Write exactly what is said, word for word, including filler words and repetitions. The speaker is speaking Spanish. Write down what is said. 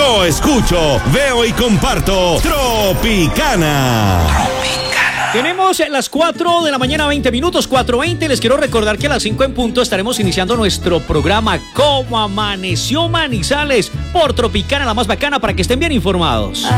Yo escucho, veo y comparto Tropicana. Tenemos las cuatro de la mañana, veinte minutos, cuatro veinte. Les quiero recordar que a las cinco en punto estaremos iniciando nuestro programa Cómo Amaneció Manizales por Tropicana, la más bacana, para que estén bien informados.